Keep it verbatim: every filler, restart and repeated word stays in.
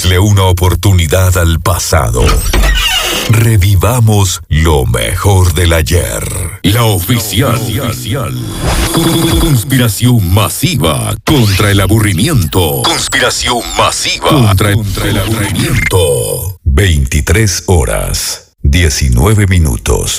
Démosle una oportunidad al pasado. Revivamos lo mejor del ayer. La oficial. Conspiración masiva contra el aburrimiento. Conspiración masiva contra, contra el aburrimiento. veintitrés horas, diecinueve minutos.